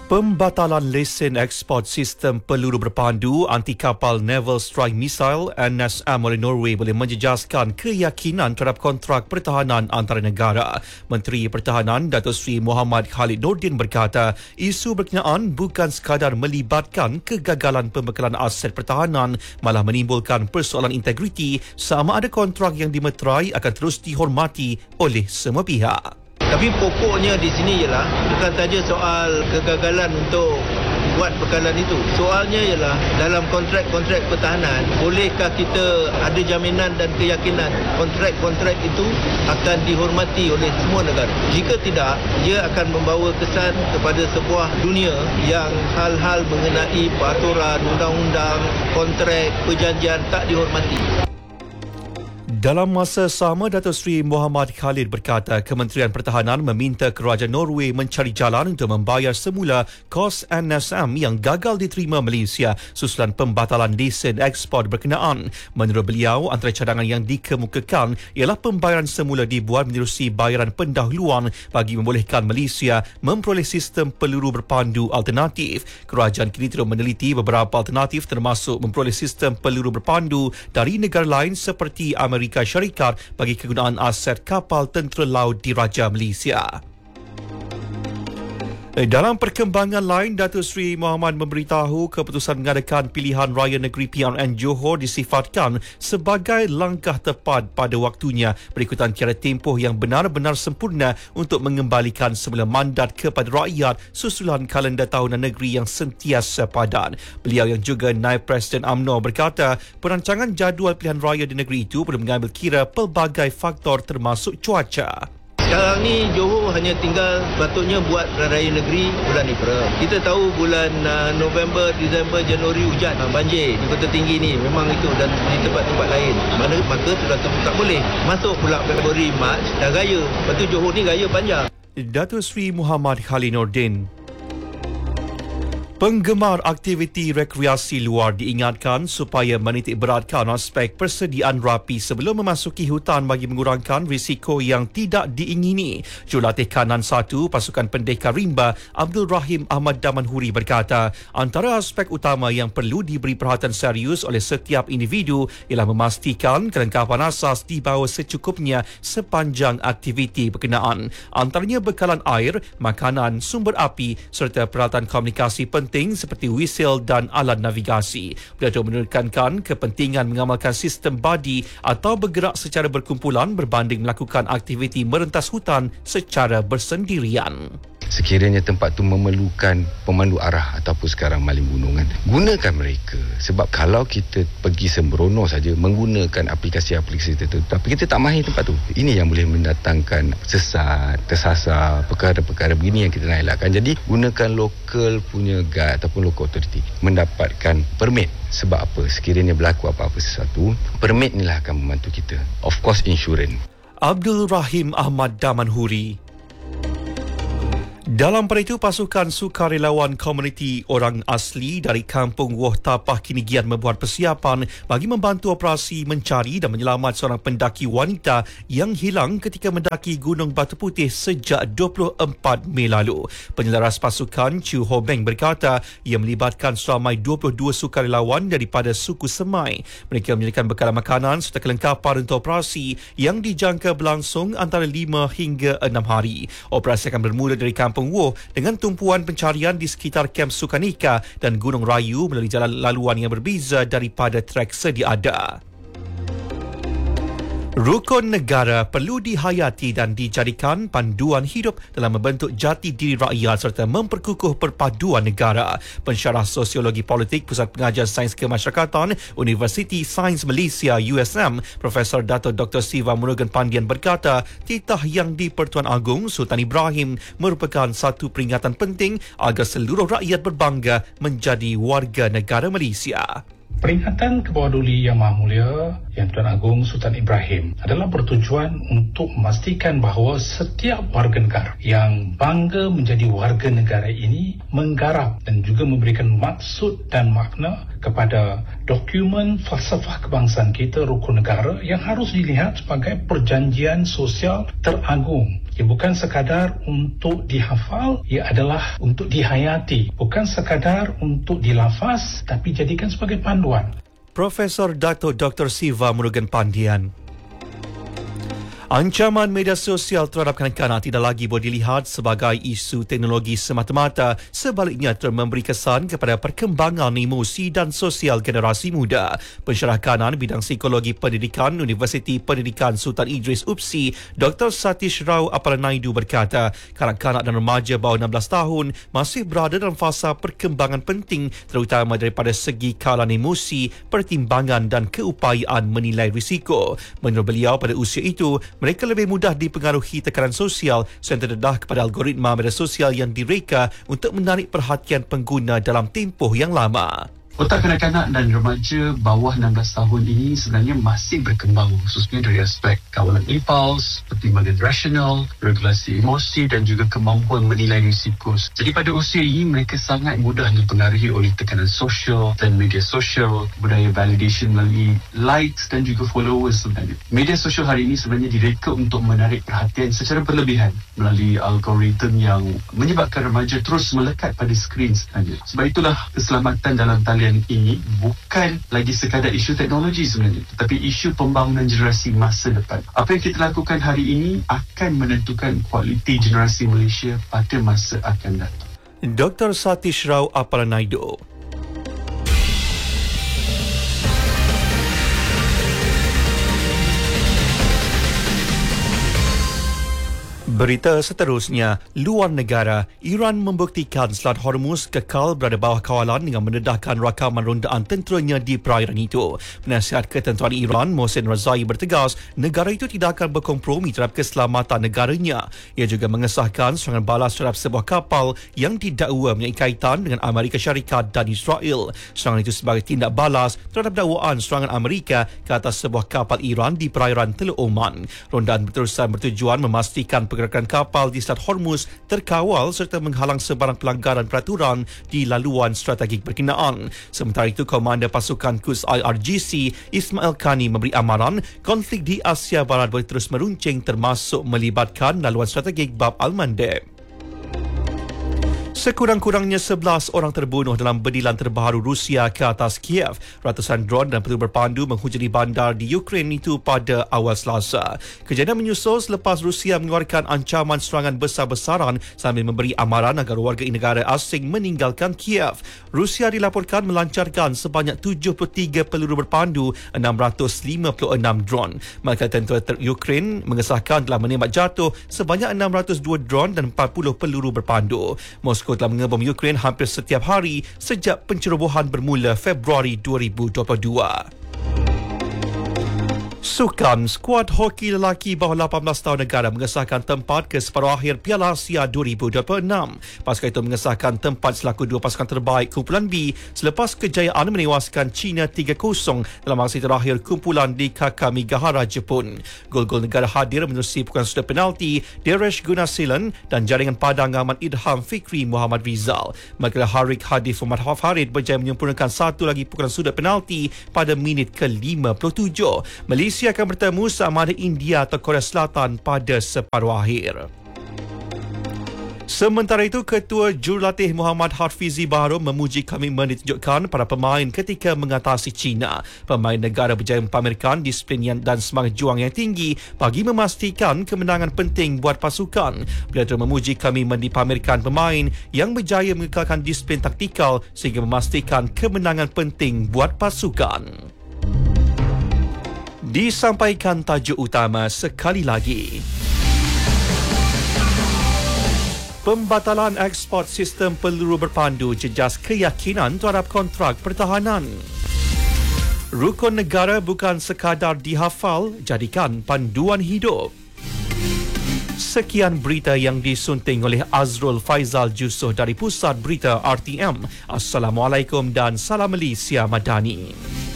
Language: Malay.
Pembatalan lesen ekspor sistem peluru berpandu anti-kapal Naval Strike Missile NSM oleh Norway boleh menjejaskan keyakinan terhadap kontrak pertahanan antara negara. Menteri Pertahanan Datuk Seri Muhammad Khalid Nordin berkata, isu berkenaan bukan sekadar melibatkan kegagalan pembekalan aset pertahanan, malah menimbulkan persoalan integriti sama ada kontrak yang dimeterai akan terus dihormati oleh semua pihak. Tapi pokoknya di sini ialah bukan saja soal kegagalan untuk buat bekalan itu. Soalnya ialah dalam kontrak-kontrak pertahanan, bolehkah kita ada jaminan dan keyakinan kontrak-kontrak itu akan dihormati oleh semua negara? Jika tidak, ia akan membawa kesan kepada sebuah dunia yang hal-hal mengenai peraturan, undang-undang, kontrak, perjanjian tak dihormati. Dalam masa sama, Datuk Seri Muhammad Khalid berkata Kementerian Pertahanan meminta kerajaan Norway mencari jalan untuk membayar semula kos NSM yang gagal diterima Malaysia susulan pembatalan lesen ekspor berkenaan. Menurut beliau, antara cadangan yang dikemukakan ialah pembayaran semula dibuat menerusi bayaran pendahuluan bagi membolehkan Malaysia memperoleh sistem peluru berpandu alternatif. Kerajaan kini terus meneliti beberapa alternatif termasuk memperoleh sistem peluru berpandu dari negara lain seperti Amerika Syarikat bagi kegunaan aset kapal tentera laut Diraja Malaysia. Dalam perkembangan lain, Datuk Seri Muhammad memberitahu keputusan mengadakan pilihan raya negeri PRN Johor disifatkan sebagai langkah tepat pada waktunya berikutan tiada tempoh yang benar-benar sempurna untuk mengembalikan semula mandat kepada rakyat susulan kalender tahunan negeri yang sentiasa padan. Beliau yang juga Naib Presiden UMNO berkata perancangan jadual pilihan raya di negeri itu perlu mengambil kira pelbagai faktor termasuk cuaca. Sekarang ni Johor hanya tinggal patutnya buat raya negeri bulan April. Kita tahu bulan November, Disember, Januari hujan, banjir di Kota Tinggi ni memang itu dan di tempat-tempat lain. Maka sudah tentu tak boleh. Masuk pula Februari, Mac dah raya. Lepas tu Johor ni raya panjang. Datuk Seri Muhammad Khalid Nordin. Penggemar aktiviti rekreasi luar diingatkan supaya menitik beratkan aspek persediaan rapi sebelum memasuki hutan bagi mengurangkan risiko yang tidak diingini. Jurulatih Kanan 1 Pasukan Pendekar Rimba Abdul Rahim Ahmad Damanhuri berkata, antara aspek utama yang perlu diberi perhatian serius oleh setiap individu ialah memastikan kelengkapan asas dibawa secukupnya sepanjang aktiviti berkenaan. Antaranya bekalan air, makanan, sumber api serta peralatan komunikasi penting seperti whistle dan alat navigasi. Beliau menekankan kepentingan mengamalkan sistem badi atau bergerak secara berkumpulan berbanding melakukan aktiviti merentas hutan secara bersendirian. Sekiranya tempat tu memerlukan pemandu arah ataupun sekarang maling gunungan, gunakan mereka. Sebab kalau kita pergi sembrono saja menggunakan aplikasi-aplikasi tertentu tapi kita tak mahir tempat tu, ini yang boleh mendatangkan sesat, tersasar, perkara-perkara begini yang kita nak elakkan. Jadi gunakan lokal punya guide ataupun local authority, mendapatkan permit. Sebab apa? Sekiranya berlaku apa-apa sesuatu, permit inilah akan membantu kita. Of course, insurans. Abdul Rahim Ahmad Damanhuri. Dalam pada itu, pasukan sukarelawan komuniti orang asli dari Kampung Woh Tapah kini giat membuat persiapan bagi membantu operasi mencari dan menyelamat seorang pendaki wanita yang hilang ketika mendaki Gunung Batu Putih sejak 24 Mei lalu. Penyelaras pasukan Chu Ho Beng berkata ia melibatkan seramai 22 sukarelawan daripada suku Semai. Mereka menyediakan bekalan makanan serta kelengkapan untuk operasi yang dijangka berlangsung antara 5 hingga 6 hari. Operasi akan bermula dari Kampung Woh dengan tumpuan pencarian di sekitar Kem Sukanika dan Gunung Rayu melalui jalan laluan yang berbeza daripada trek sedia ada. Rukun negara perlu dihayati dan dijadikan panduan hidup dalam membentuk jati diri rakyat serta memperkukuh perpaduan negara. Pensyarah Sosiologi Politik Pusat Pengajian Sains Kemasyarakatan Universiti Sains Malaysia USM Profesor Dato' Dr. Siva Murugan Pandian berkata titah yang di-Pertuan Agong Sultan Ibrahim merupakan satu peringatan penting agar seluruh rakyat berbangga menjadi warga negara Malaysia. Peringatan Kebawah Duli Yang Maha Mulia Yang Tuan Agong Sultan Ibrahim adalah bertujuan untuk memastikan bahawa setiap warga negara yang bangga menjadi warga negara ini menggarap dan juga memberikan maksud dan makna kepada dokumen falsafah kebangsaan kita, rukun negara, yang harus dilihat sebagai perjanjian sosial teragung Ia bukan sekadar untuk dihafal, ia adalah untuk dihayati. Bukan sekadar untuk dilafaz, tapi jadikan sebagai panduan. Profesor Dato' Dr. Siva Murugan Pandian. Ancaman media sosial terhadap kanak-kanak tidak lagi boleh dilihat sebagai isu teknologi semata-mata, sebaliknya memberi kesan kepada perkembangan emosi dan sosial generasi muda. Pensyarah kanan bidang psikologi pendidikan Universiti Pendidikan Sultan Idris UPSI, Dr. Satish Rao Appalanaidu berkata, kanak-kanak dan remaja bawah 16 tahun masih berada dalam fasa perkembangan penting, terutama daripada segi kalan emosi, pertimbangan dan keupayaan menilai risiko. Menurut beliau, pada usia itu, mereka lebih mudah dipengaruhi tekanan sosial serta terdedah kepada algoritma media sosial yang direka untuk menarik perhatian pengguna dalam tempoh yang lama. Otak kanak-kanak dan remaja bawah 16 tahun ini sebenarnya masih berkembang, khususnya dari aspek kawalan impuls, pertimbangan rasional, regulasi emosi dan juga kemampuan menilai risiko. Jadi pada usia ini mereka sangat mudah dipengaruhi oleh tekanan sosial dan media sosial, budaya validation melalui likes dan juga followers sebenarnya. Media sosial hari ini sebenarnya direka untuk menarik perhatian secara berlebihan melalui algoritma yang menyebabkan remaja terus melekat pada skrin sebenarnya. Sebab itulah keselamatan dalam talian ini bukan lagi sekadar isu teknologi sebenarnya, tetapi isu pembangunan generasi masa depan. Apa yang kita lakukan hari ini akan menentukan kualiti generasi Malaysia pada masa akan datang. Dr. Satish Rao Appalanaidu. Berita seterusnya, luar negara, Iran membuktikan Selat Hormuz kekal berada bawah kawalan dengan mendedahkan rakaman rondaan tenteranya di perairan itu. Penasihat Ketenteraan Iran, Mohsen Razai bertegas, negara itu tidak akan berkompromi terhadap keselamatan negaranya. Ia juga mengesahkan serangan balas terhadap sebuah kapal yang didakwa mempunyai kaitan dengan Amerika Syarikat dan Israel. Serangan itu sebagai tindak balas terhadap dakwaan serangan Amerika ke atas sebuah kapal Iran di perairan Teluk Oman. Rondaan berterusan bertujuan memastikan pergerakan kapal di Selat Hormuz terkawal serta menghalang sebarang pelanggaran peraturan di laluan strategik berkenaan. Sementara itu, Komander Pasukan Quds IRGC Ismail Khani memberi amaran konflik di Asia Barat boleh terus meruncing termasuk melibatkan laluan strategik Bab al-Mandeb. Sekurang-kurangnya 11 orang terbunuh dalam bedilan terbaru Rusia ke atas Kiev. Ratusan dron dan peluru berpandu menghujani bandar di Ukraine itu pada awal Selasa. Kejadian menyusul selepas Rusia mengeluarkan ancaman serangan besar-besaran sambil memberi amaran agar warga negara asing meninggalkan Kiev. Rusia dilaporkan melancarkan sebanyak 73 peluru berpandu, 656 dron. Maka tentera Ukraine mengesahkan telah menembak jatuh sebanyak 602 dron dan 40 peluru berpandu. Moskow telah mengebom Ukraine hampir setiap hari sejak pencerobohan bermula Februari 2022. Sukan, skuad hoki lelaki bawah 18 tahun negara mengesahkan tempat ke separuh akhir Piala Asia 2026. Pasukan itu mengesahkan tempat selaku dua pasukan terbaik kumpulan B selepas kejayaan menewaskan China 3-0 dalam aksi terakhir kumpulan di Kakamigahara, Jepun. Gol-gol negara hadir menerusi pukulan sudut penalti Deresh Gunasilan dan jaringan padang Ahmad Idham Fikri Muhammad Rizal. Manakala Harik Hadif Muhammad Farid berjaya menyempurnakan satu lagi pukulan sudut penalti pada minit ke-57. Malaysia akan bertemu sama ada India atau Korea Selatan pada separuh akhir. Sementara itu, Ketua Jurulatih Muhammad Hafizi Baharum memuji komitmen ditunjukkan para pemain ketika mengatasi China. Pemain negara berjaya mempamerkan disiplin dan semangat juang yang tinggi bagi memastikan kemenangan penting buat pasukan. Beliau juga memuji komitmen dipamerkan pemain yang berjaya mengekalkan disiplin taktikal sehingga memastikan kemenangan penting buat pasukan. Disampaikan tajuk utama sekali lagi. Pembatalan ekspor sistem peluru berpandu jejas keyakinan terhadap kontrak pertahanan. Rukun negara bukan sekadar dihafal, jadikan panduan hidup. Sekian berita yang disunting oleh Azrul Faizal Jusoh dari Pusat Berita RTM. Assalamualaikum dan salam Malaysia Madani.